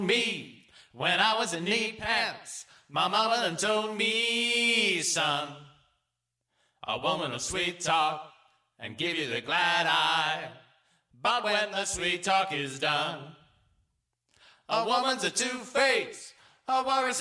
me when I was in knee pants. My mama done told me, son, a woman will sweet talk and give you the glad eye. But when the sweet talk is done, a woman's a two-face, a worrisome